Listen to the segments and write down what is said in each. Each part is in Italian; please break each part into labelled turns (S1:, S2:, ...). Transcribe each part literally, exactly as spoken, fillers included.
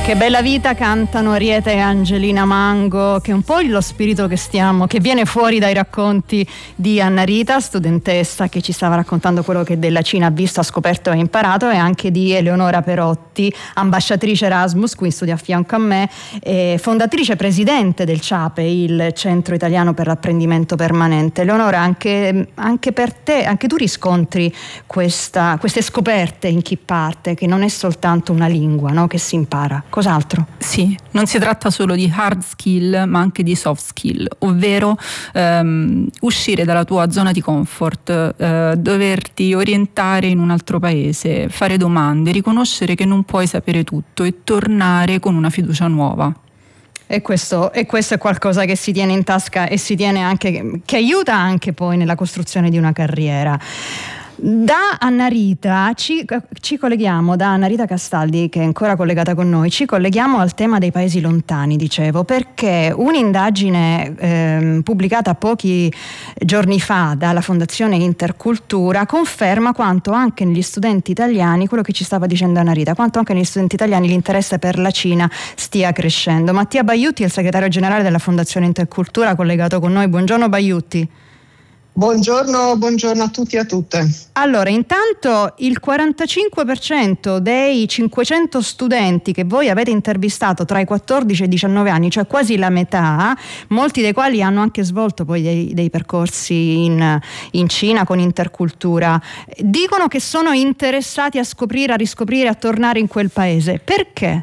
S1: Che bella vita cantano Ariete e Angelina Mango, che è un po' lo spirito che stiamo, che viene fuori dai racconti di Anna Rita, studentessa che ci stava raccontando quello che della Cina ha visto, ha scoperto e imparato, e anche di Eleonora Perotti, ambasciatrice Erasmus, qui studia a fianco a me, e fondatrice presidente del CIAPE, il Centro Italiano per l'Apprendimento Permanente. Eleonora, anche, anche per te, anche tu riscontri questa, queste scoperte in chi parte, che non è soltanto una lingua, no, che si impara. Cos'altro?
S2: Sì, non si tratta solo di hard skill ma anche di soft skill, ovvero ehm, uscire dalla tua zona di comfort, eh, doverti orientare in un altro paese, fare domande, riconoscere che non puoi sapere tutto e tornare con una fiducia nuova.
S1: E questo, e questo è qualcosa che si tiene in tasca e si tiene anche, che aiuta anche poi nella costruzione di una carriera. Da Anna Rita ci, ci colleghiamo, da Anna Rita Castaldi, che è ancora collegata con noi, ci colleghiamo al tema dei paesi lontani, dicevo, perché un'indagine eh, pubblicata pochi giorni fa dalla Fondazione Intercultura conferma quanto anche negli studenti italiani, quello che ci stava dicendo Anna Rita, quanto anche negli studenti italiani l'interesse per la Cina stia crescendo. Mattia Baiutti è il segretario generale della Fondazione Intercultura, collegato con noi. Buongiorno Baiutti.
S3: Buongiorno, buongiorno a tutti e a tutte.
S1: Allora, intanto il quarantacinque per cento dei cinquecento studenti che voi avete intervistato tra i quattordici e i diciannove anni, cioè quasi la metà, molti dei quali hanno anche svolto poi dei, dei percorsi in, in Cina con Intercultura, dicono che sono interessati a scoprire, a riscoprire, a tornare in quel paese. Perché?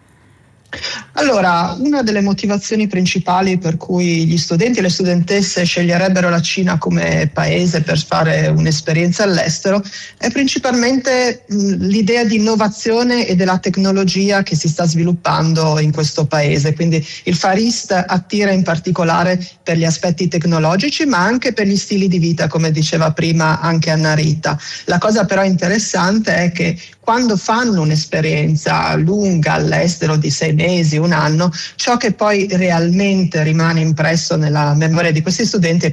S3: Allora, una delle motivazioni principali per cui gli studenti e le studentesse sceglierebbero la Cina come paese per fare un'esperienza all'estero è principalmente mh, l'idea di innovazione e della tecnologia che si sta sviluppando in questo paese. Quindi il Far East attira in particolare per gli aspetti tecnologici, ma anche per gli stili di vita, come diceva prima anche Anna Rita. La cosa però interessante è che quando fanno un'esperienza lunga all'estero di sei mesi, un anno, ciò che poi realmente rimane impresso nella memoria di questi studenti è